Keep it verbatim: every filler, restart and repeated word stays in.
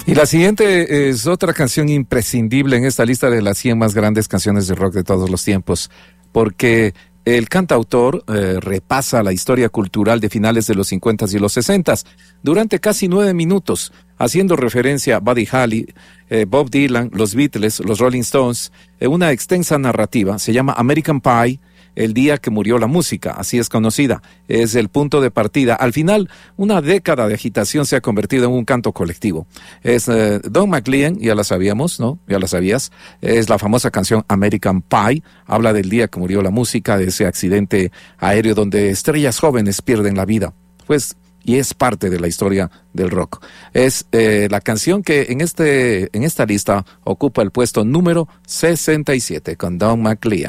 Y la siguiente es otra canción imprescindible en esta lista de las cien más grandes canciones de rock de todos los tiempos, porque el cantautor eh, repasa la historia cultural de finales de los cincuenta y los sesenta durante casi nueve minutos, haciendo referencia a Buddy Holly, eh, Bob Dylan, los Beatles, los Rolling Stones, en una extensa narrativa. Se llama American Pie, el día que murió la música, así es conocida. Es el punto de partida. Al final, una década de agitación se ha convertido en un canto colectivo. Es eh, Don McLean, ya la sabíamos, ¿no? Ya la sabías. Es la famosa canción American Pie. Habla del día que murió la música, de ese accidente aéreo donde estrellas jóvenes pierden la vida. Pues, y es parte de la historia del rock. Es eh, la canción que en este en esta lista ocupa el puesto número sesenta y siete con Don McLean.